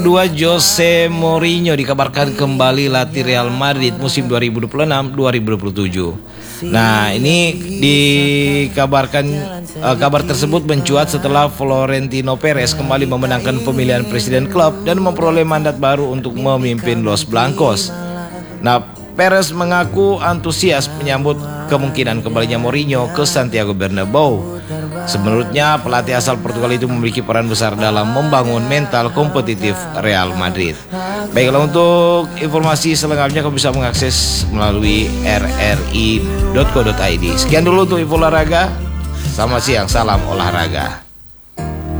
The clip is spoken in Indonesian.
Dua Jose Mourinho dikabarkan kembali latih Real Madrid musim 2026-2027. Nah, ini dikabarkan kabar tersebut mencuat setelah Florentino Perez kembali memenangkan pemilihan presiden klub dan memperoleh mandat baru untuk memimpin Los Blancos. Nah, Perez mengaku antusias menyambut kemungkinan kembalinya Mourinho ke Santiago Bernabeu. Menurutnya, pelatih asal Portugal itu memiliki peran besar dalam membangun mental kompetitif Real Madrid. Baiklah, untuk informasi selengkapnya kamu bisa mengakses melalui rri.co.id. Sekian dulu untuk info olahraga. Selamat siang, salam olahraga.